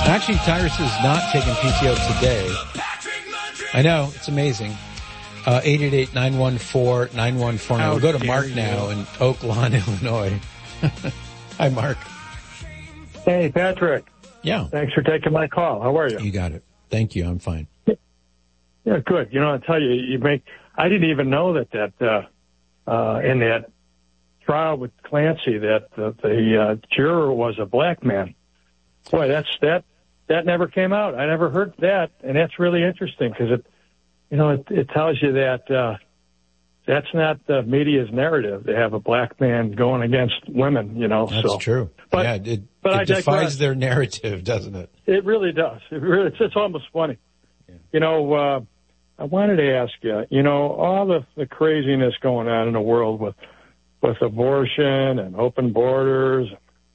Actually, Tyrus is not taking PTO today. I know, it's amazing. 888-914-9149. We'll go to Mark now in Oak Lawn, Illinois. Hi, Mark. Hey, Patrick. Yeah. Thanks for taking my call. How are you? You got it. Thank you. I'm fine. Yeah, good. You know, I'll tell you, I didn't even know that in that trial with Clancy that the juror was a black man. Boy, that never came out. I never heard that, and that's really interesting because it tells you that that's not the media's narrative to have a black man going against women. That's true. But, yeah, it defies their narrative, doesn't it? It really does. It's almost funny. Yeah. I wanted to ask you, all the craziness going on in the world with abortion and open borders,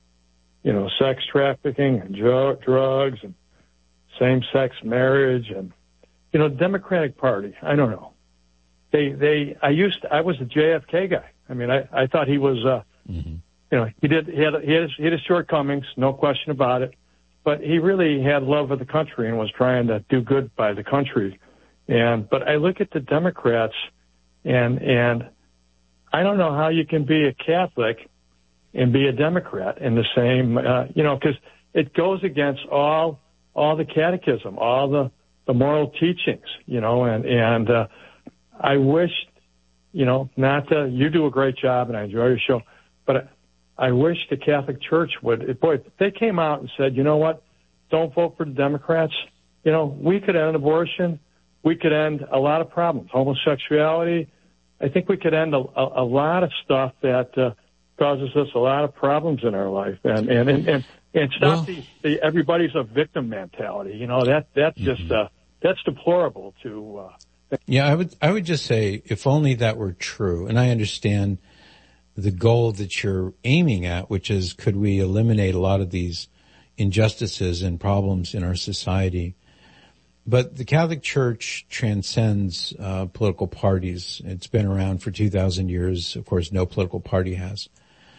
sex trafficking and drugs and same-sex marriage and, the Democratic Party. I don't know. I was a JFK guy. I mean, I thought he was, he had his shortcomings, no question about it, but he really had love of the country and was trying to do good by the country. But I look at the Democrats and I don't know how you can be a Catholic and be a Democrat in the same, because it goes against all the catechism, all the moral teachings, and I wish, you do a great job and I enjoy your show, but I wish the Catholic Church would, boy, if they came out and said, you know what, don't vote for the Democrats, we could end abortion, we could end a lot of problems, homosexuality. I think we could end a lot of stuff that causes us a lot of problems in our life, and stop the everybody's a victim mentality. That's just that's deplorable to. Yeah, I would just say if only that were true, and I understand the goal that you're aiming at, which is could we eliminate a lot of these injustices and problems in our society. But the Catholic Church transcends political parties. It's been around for 2,000 years. Of course, no political party has.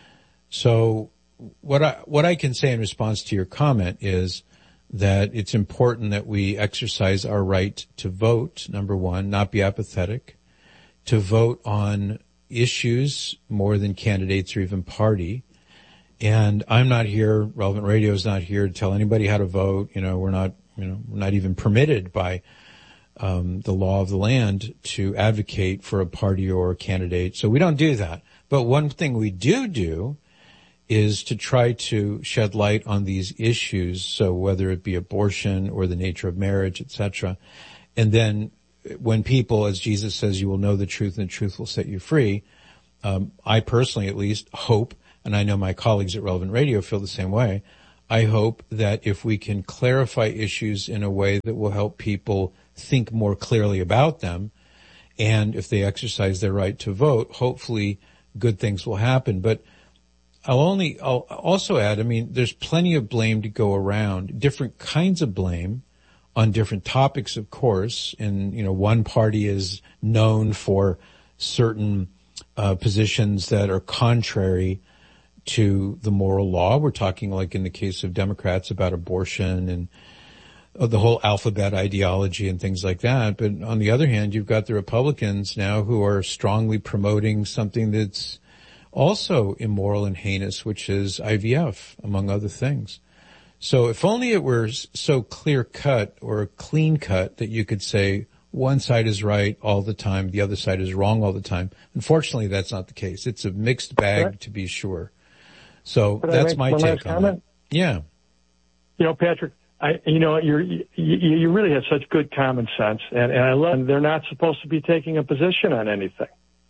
So what I can say in response to your comment is that it's important that we exercise our right to vote, number one, not be apathetic, to vote on issues more than candidates or even party. And I'm not here, Relevant Radio is not here to tell anybody how to vote. We're not even permitted by the law of the land to advocate for a party or a candidate. So we don't do that. But one thing we do is to try to shed light on these issues. So whether it be abortion or the nature of marriage, etc. And then when people, as Jesus says, you will know the truth and the truth will set you free. I personally, at least, hope, and I know my colleagues at Relevant Radio feel the same way, I hope that if we can clarify issues in a way that will help people think more clearly about them, and if they exercise their right to vote, hopefully good things will happen. But I'll also add, there's plenty of blame to go around, different kinds of blame on different topics, of course. And, one party is known for certain positions that are contrary to the moral law. We're talking like in the case of Democrats about abortion and the whole alphabet ideology and things like that. But on the other hand, you've got the Republicans now who are strongly promoting something that's also immoral and heinous, which is IVF, among other things. So if only it were so clear cut or clean cut that you could say one side is right all the time, the other side is wrong all the time. Unfortunately, that's not the case. It's a mixed bag, to be sure. So that's my take on it. Yeah. Patrick, you really have such good common sense, and I love. They're not supposed to be taking a position on anything.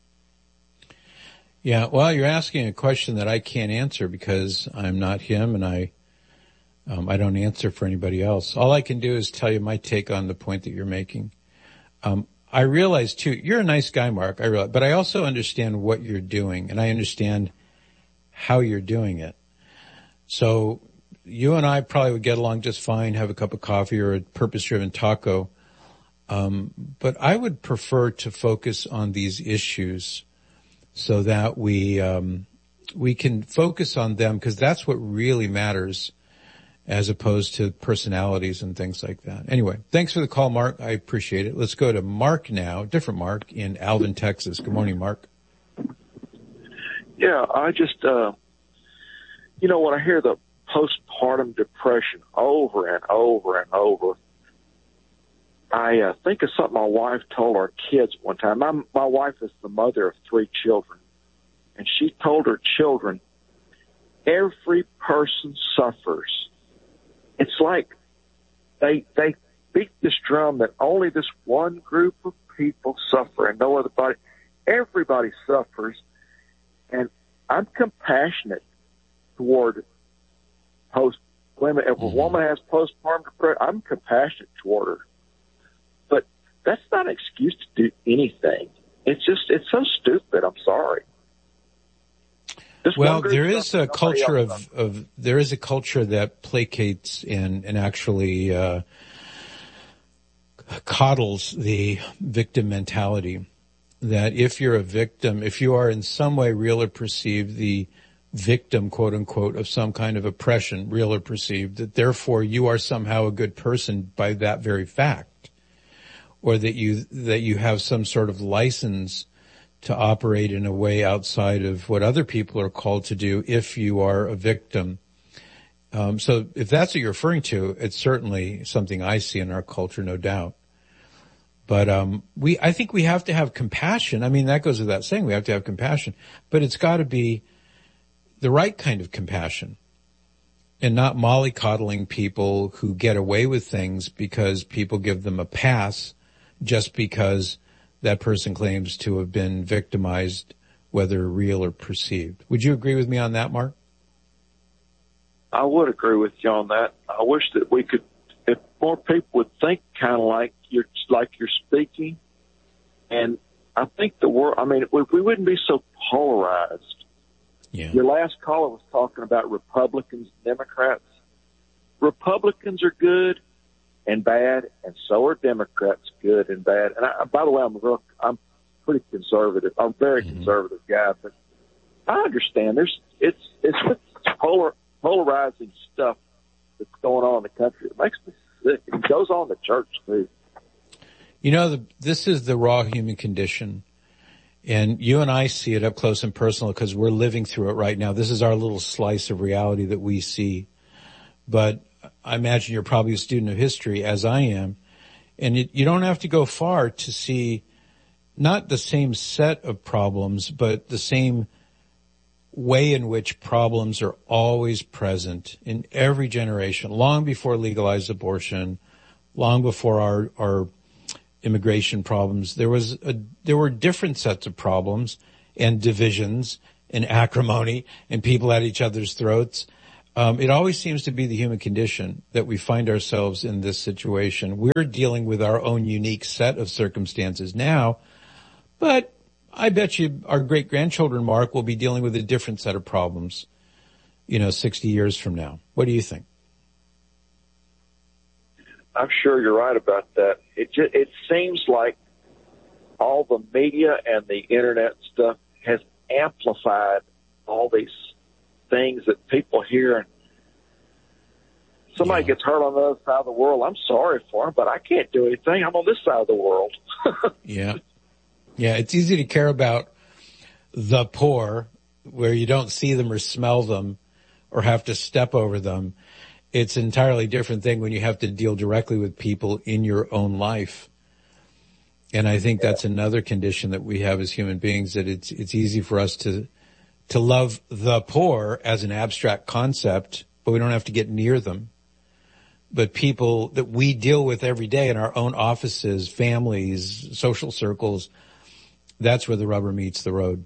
Yeah, well, you're asking a question that I can't answer because I'm not him, and I don't answer for anybody else. All I can do is tell you my take on the point that you're making. I realize too, you're a nice guy, Mark. I realize, but I also understand what you're doing, and I understand how you're doing it. So you and I probably would get along just fine, have a cup of coffee or a purpose-driven taco. But I would prefer to focus on these issues so that we can focus on them, because that's what really matters. as opposed to personalities and things like that. Anyway, thanks for the call, Mark. I appreciate it. Let's go to Mark now, different Mark in Alvin, Texas. Good morning, Mark. Yeah, I just, when I hear the postpartum depression over and over and over, I think of something my wife told our kids one time. My wife is the mother of 3 children, and she told her children, every person suffers. It's like they beat this drum that only this one group of people suffer and no other body. Everybody suffers, and I'm compassionate toward women. If a woman has postpartum depression, I'm compassionate toward her. But that's not an excuse to do anything. It's so stupid. I'm sorry. Well, there is a culture there is a culture that placates and actually coddles the victim mentality. That if you're a victim, if you are in some way real or perceived the victim, quote unquote, of some kind of oppression, real or perceived, that therefore you are somehow a good person by that very fact, or that you have some sort of license to operate in a way outside of what other people are called to do if you are a victim. So if that's what you're referring to, it's certainly something I see in our culture, no doubt. But I think we have to have compassion. I mean, that goes without saying, we have to have compassion, but it's got to be the right kind of compassion and not mollycoddling people who get away with things because people give them a pass just because that person claims to have been victimized, whether real or perceived. Would you agree with me on that, Mark? I would agree with you on that. I wish that we could, if more people would think kind of like you're speaking, and I think the world, I mean, we wouldn't be so polarized. Yeah. Your last caller was talking about Republicans and Democrats. Republicans are good and bad, and so are Democrats, good and bad. And by the way, I'm pretty conservative. I'm a very conservative guy, but I understand it's polarizing stuff that's going on in the country. It makes me sick. It goes on in the church too. This is the raw human condition, and you and I see it up close and personal because we're living through it right now. This is our little slice of reality that we see, but I imagine you're probably a student of history, as I am, and you don't have to go far to see not the same set of problems, but the same way in which problems are always present in every generation, long before legalized abortion, long before our immigration problems. There were different sets of problems and divisions and acrimony and people at each other's throats. It always seems to be the human condition that we find ourselves in this situation. We're dealing with our own unique set of circumstances now, but I bet you our great-grandchildren, Mark, will be dealing with a different set of problems, 60 years from now. What do you think? I'm sure you're right about that. It seems like all the media and the internet stuff has amplified all these things that people hear. And somebody gets hurt on the other side of the world. I'm sorry for them, but I can't do anything. I'm on this side of the world. Yeah. Yeah, it's easy to care about the poor where you don't see them or smell them or have to step over them. It's an entirely different thing when you have to deal directly with people in your own life. And I think that's another condition that we have as human beings, that it's easy for us to love the poor as an abstract concept, but we don't have to get near them. But people that we deal with every day in our own offices, families, social circles, that's where the rubber meets the road.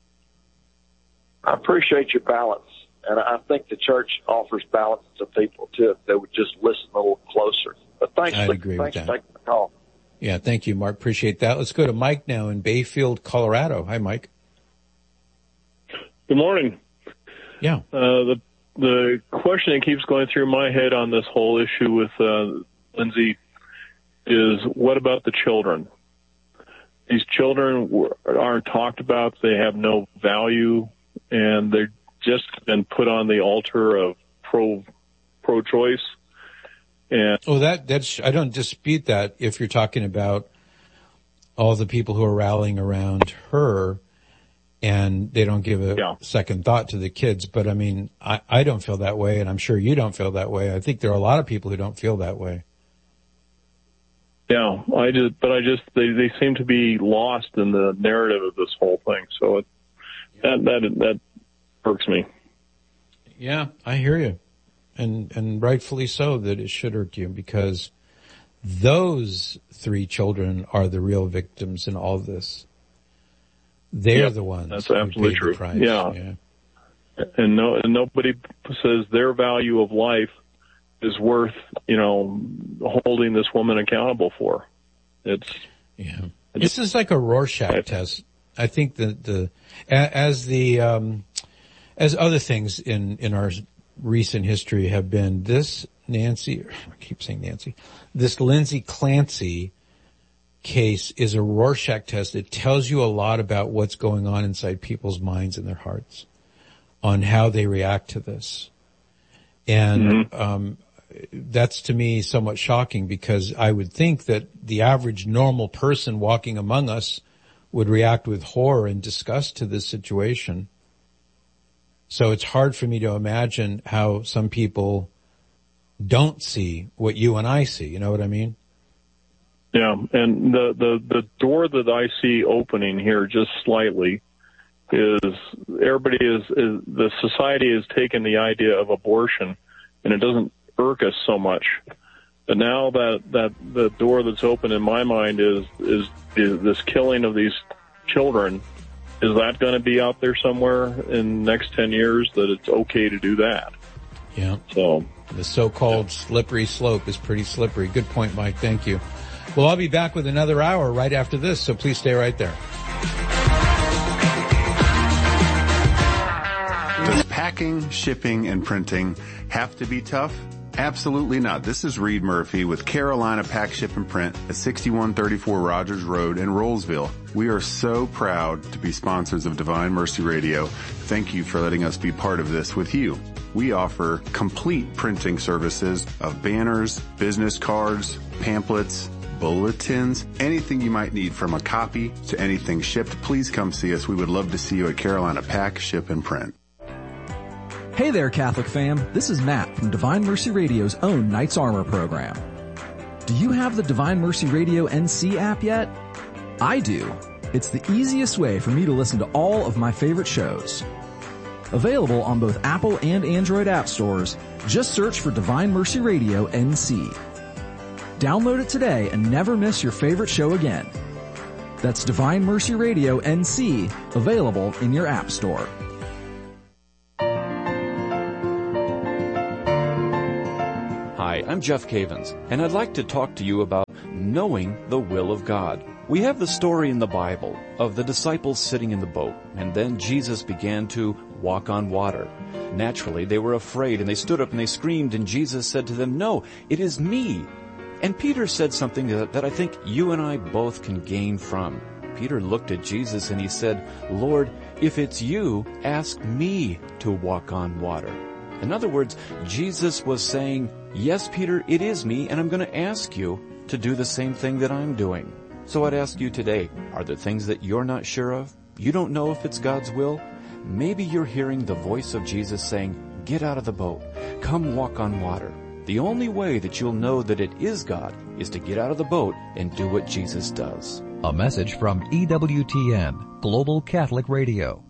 I appreciate your balance, and I think the church offers balance to people, too, if they would just listen a little closer. But thanks for taking the call. Yeah, thank you, Mark. Appreciate that. Let's go to Mike now in Bayfield, Colorado. Hi, Mike. Good morning. Yeah. The question that keeps going through my head on this whole issue with Lindsay is, what about the children? These children aren't talked about. They have no value, and they're just been put on the altar of pro-choice. And that's I don't dispute that if you're talking about all the people who are rallying around her and they don't give a second thought to the kids. But I mean, I don't feel that way, and I'm sure you don't feel that way. I think there are a lot of people who don't feel that way. Yeah, they seem to be lost in the narrative of this whole thing. So that irks me. Yeah, I hear you. And rightfully so that it should irk you, because those 3 children are the real victims in all this. They're the ones. That's absolutely true. The price. Yeah. And nobody says their value of life is worth, holding this woman accountable for. This is like a Rorschach test. I think as other things in our recent history have been, this this Lindsay Clancy case is a Rorschach test. It tells you a lot about what's going on inside people's minds and their hearts on how they react to this. And, that's to me somewhat shocking, because I would think that the average normal person walking among us would react with horror and disgust to this situation. So it's hard for me to imagine how some people don't see what you and I see. You know what I mean? Yeah, and the door that I see opening here just slightly is the society has taken the idea of abortion, and it doesn't irk us so much. But now that the door that's open in my mind is this killing of these children. Is that going to be out there somewhere in the next 10 years that it's okay to do that? Yeah. So the so-called slippery slope is pretty slippery. Good point, Mike. Thank you. Well, I'll be back with another hour right after this, so please stay right there. Does packing, shipping, and printing have to be tough? Absolutely not. This is Reed Murphy with Carolina Pack, Ship, and Print at 6134 Rogers Road in Rollsville. We are so proud to be sponsors of Divine Mercy Radio. Thank you for letting us be part of this with you. We offer complete printing services of banners, business cards, pamphlets, bulletins, anything you might need, from a copy to anything shipped. Please come see us. We would love to see you at Carolina Pack, Ship, and Print. Hey there, Catholic fam. This is Matt from Divine Mercy Radio's own Knights Armor program. Do you have the Divine Mercy Radio NC app yet? I do. It's the easiest way for me to listen to all of my favorite shows. Available on both Apple and Android app stores, just search for Divine Mercy Radio NC. Download it today and never miss your favorite show again. That's Divine Mercy Radio NC, available in your app store. Hi, I'm Jeff Cavins, and I'd like to talk to you about knowing the will of God. We have the story in the Bible of the disciples sitting in the boat, and then Jesus began to walk on water. Naturally, they were afraid, and they stood up and they screamed, and Jesus said to them, "No, it is me." And Peter said something that I think you and I both can gain from. Peter looked at Jesus and he said, "Lord, if it's you, ask me to walk on water." In other words, Jesus was saying, "Yes, Peter, it is me, and I'm going to ask you to do the same thing that I'm doing." So I'd ask you today, are there things that you're not sure of? You don't know if it's God's will? Maybe you're hearing the voice of Jesus saying, "Get out of the boat. Come walk on water." The only way that you'll know that it is God is to get out of the boat and do what Jesus does. A message from EWTN, Global Catholic Radio.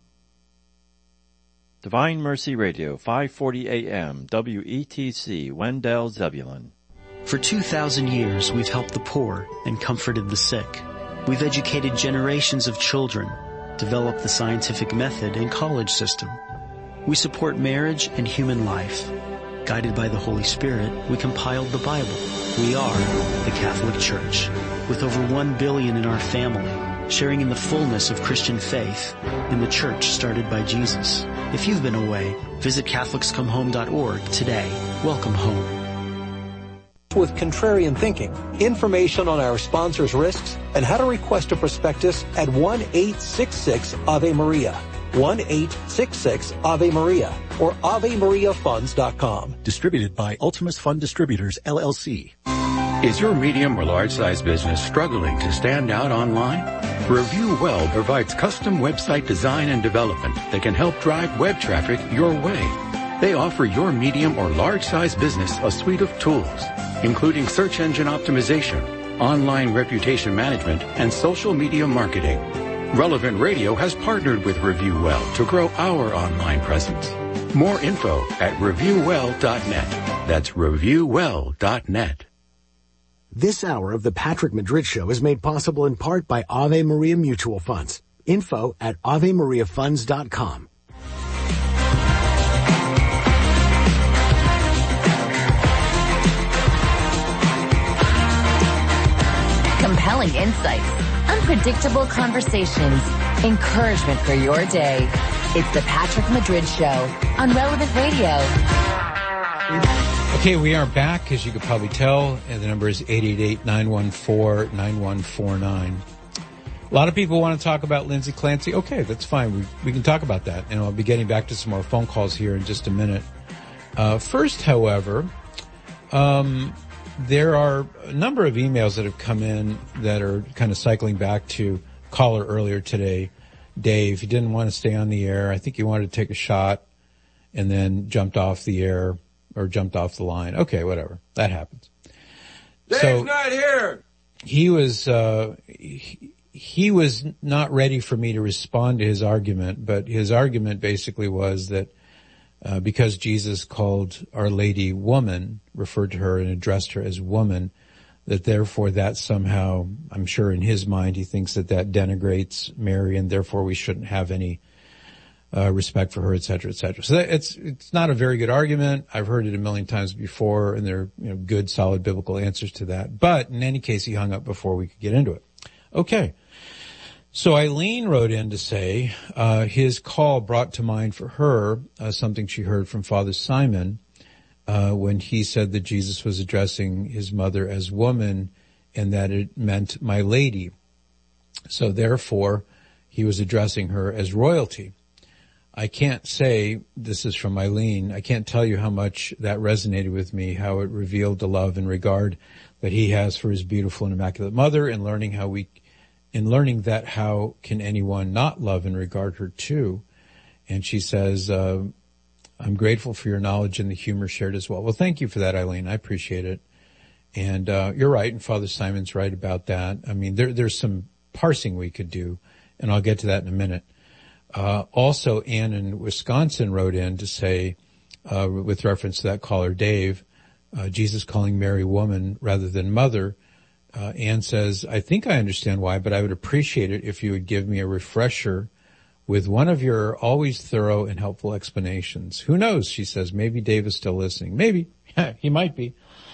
Divine Mercy Radio, 540 AM, WETC, Wendell, Zebulon. For 2,000 years, we've helped the poor and comforted the sick. We've educated generations of children, developed the scientific method and college system. We support marriage and human life. Guided by the Holy Spirit, we compiled the Bible. We are the Catholic Church, with over 1 billion in our family, sharing in the fullness of Christian faith in the church started by Jesus. If you've been away, visit CatholicsComeHome.org today. Welcome home. With Contrarian Thinking, information on our sponsors' risks and how to request a prospectus at 1-866-AVE-MARIA. 1-866-AVE-MARIA or AveMariaFunds.com. Distributed by Ultimus Fund Distributors, LLC. Is your medium or large-size business struggling to stand out online? Review Well provides custom website design and development that can help drive web traffic your way. They offer your medium or large-size business a suite of tools, including search engine optimization, online reputation management, and social media marketing. Relevant Radio has partnered with Review Well to grow our online presence. More info at reviewwell.net. That's reviewwell.net. This hour of the Patrick Madrid Show is made possible in part by Ave Maria Mutual Funds. Info at AveMariaFunds.com. Compelling insights, unpredictable conversations, encouragement for your day. It's the Patrick Madrid Show on Relevant Radio. Okay, we are back, as you could probably tell, and the number is 888-914-9149. A lot of people want to talk about Lindsay Clancy. Okay, that's fine. We can talk about that, and I'll be getting back to some more phone calls here in just a minute. First, however, there are a number of emails that have come in that are kind of cycling back to caller earlier today. Dave, he didn't want to stay on the air. I think he wanted to take a shot and then jumped off the air or jumped off the line. Okay, whatever. That happens. Dave's not here. He was not ready for me to respond to his argument, but his argument basically was that because Jesus called Our Lady woman, referred to her and addressed her as woman, that therefore that somehow, I'm sure in his mind, he thinks that denigrates Mary and therefore we shouldn't have any respect for her, et cetera, et cetera. So it's not a very good argument. I've heard it a million times before, and there are good, solid biblical answers to that. But in any case, he hung up before we could get into it. Okay. So Eileen wrote in to say his call brought to mind for her something she heard from Father Simon when he said that Jesus was addressing his mother as woman and that it meant my lady. So therefore, he was addressing her as royalty. I can't say, this is from Eileen, I can't tell you how much that resonated with me, how it revealed the love and regard that he has for his beautiful and immaculate mother, and learning that how can anyone not love and regard her too. And she says, I'm grateful for your knowledge and the humor shared as well. Well, thank you for that, Eileen. I appreciate it. And you're right, and Father Simon's right about that. I mean, there's some parsing we could do, and I'll get to that in a minute. Also, Ann in Wisconsin wrote in to say, with reference to that caller, Dave, Jesus calling Mary woman rather than mother. Ann says, I think I understand why, but I would appreciate it if you would give me a refresher with one of your always thorough and helpful explanations. Who knows, she says, maybe Dave is still listening. Maybe. He might be.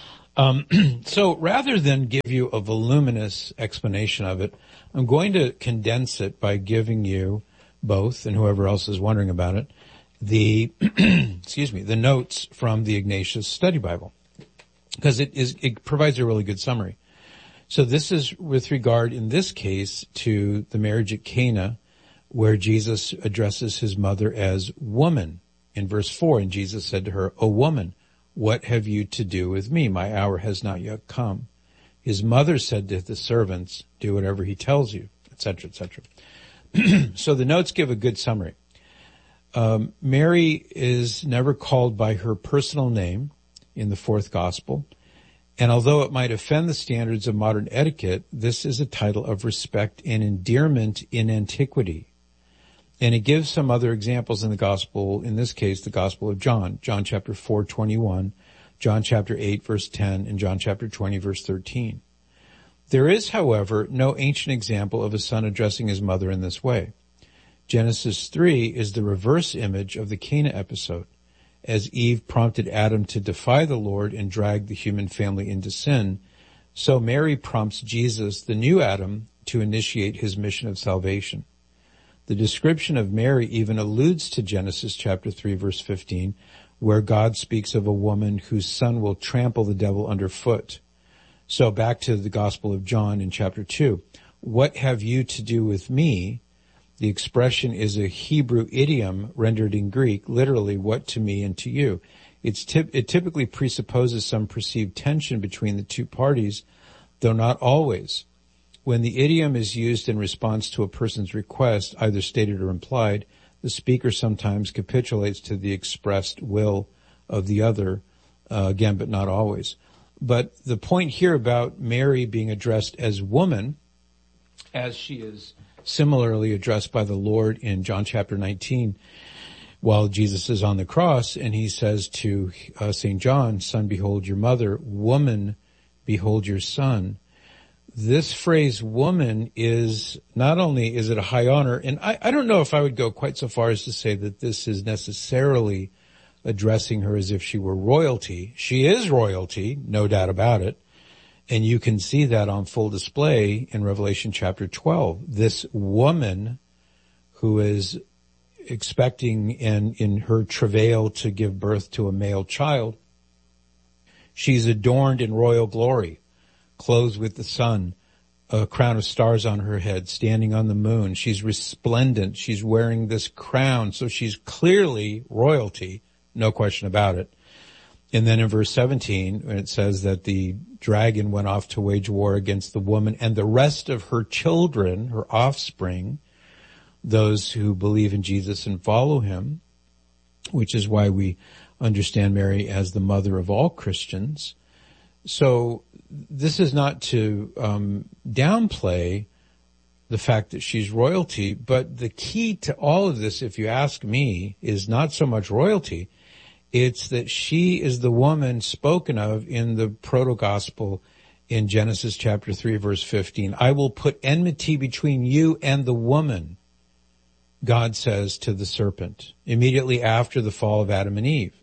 So rather than give you a voluminous explanation of it, I'm going to condense it by giving you both, and whoever else is wondering about it, the notes from the Ignatius Study Bible, because it provides a really good summary. So this is with regard, in this case, to the marriage at Cana, where Jesus addresses his mother as woman. In verse 4, and Jesus said to her, O woman, what have you to do with me? My hour has not yet come. His mother said to the servants, do whatever he tells you, etc., etc. So the notes give a good summary. Mary is never called by her personal name in the fourth gospel. And although it might offend the standards of modern etiquette, this is a title of respect and endearment in antiquity. And it gives some other examples in the gospel, in this case, the Gospel of John, John chapter 4:21, John chapter 8, verse 10, and John chapter 20, verse 13. There is, however, no ancient example of a son addressing his mother in this way. Genesis 3 is the reverse image of the Cana episode, as Eve prompted Adam to defy the Lord and drag the human family into sin. So Mary prompts Jesus, the new Adam, to initiate his mission of salvation. The description of Mary even alludes to Genesis chapter 3, verse 15, where God speaks of a woman whose son will trample the devil underfoot. So back to the Gospel of John in chapter 2. What have you to do with me? The expression is a Hebrew idiom rendered in Greek, literally, what to me and to you. It typically presupposes some perceived tension between the two parties, though not always. When the idiom is used in response to a person's request, either stated or implied, the speaker sometimes capitulates to the expressed will of the other, again, but not always. But the point here about Mary being addressed as woman, as she is similarly addressed by the Lord in John chapter 19, while Jesus is on the cross, and he says to St. John, "Son, behold your mother. Woman, behold your son." This phrase woman is not only is it a high honor, and I don't know if I would go quite so far as to say that this is necessarily addressing her as if she were royalty. She is royalty, no doubt about it. And you can see that on full display in Revelation chapter 12. This woman who is expecting in her travail to give birth to a male child, she's adorned in royal glory, clothed with the sun, a crown of stars on her head, standing on the moon. She's resplendent. She's wearing this crown. So she's clearly royalty, no question about it. And then in verse 17, when it says that the dragon went off to wage war against the woman and the rest of her children, her offspring, those who believe in Jesus and follow him, which is why we understand Mary as the mother of all Christians. So this is not to downplay the fact that she's royalty, but the key to all of this, if you ask me, is not so much royalty. It's that she is the woman spoken of in the proto-gospel in Genesis chapter 3, verse 15. I will put enmity between you and the woman, God says to the serpent, immediately after the fall of Adam and Eve.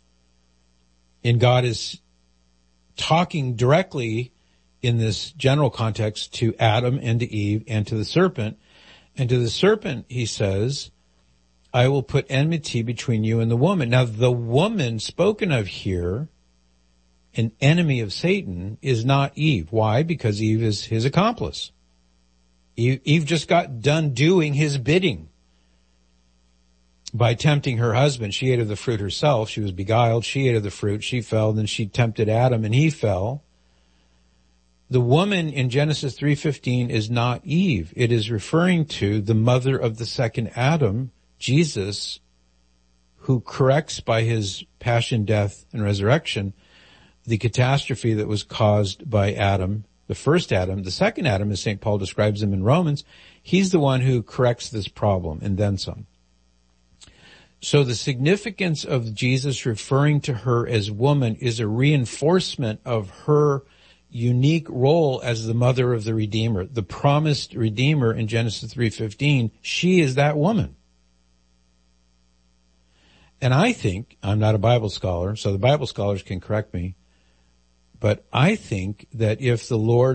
And God is talking directly in this general context to Adam and to Eve and to the serpent. And to the serpent, he says, I will put enmity between you and the woman. Now, the woman spoken of here, an enemy of Satan, is not Eve. Why? Because Eve is his accomplice. Eve just got done doing his bidding by tempting her husband. She ate of the fruit herself. She was beguiled. She ate of the fruit. She fell. Then she tempted Adam and he fell. The woman in Genesis 3:15 is not Eve. It is referring to the mother of the second Adam, Jesus, who corrects by his passion, death, and resurrection the catastrophe that was caused by Adam, the first Adam. The second Adam, as St. Paul describes him in Romans, he's the one who corrects this problem and then some. So the significance of Jesus referring to her as woman is a reinforcement of her unique role as the mother of the Redeemer, the promised Redeemer in Genesis 3:15. She is that woman. And I think, I'm not a Bible scholar, so the Bible scholars can correct me, but I think that if the Lord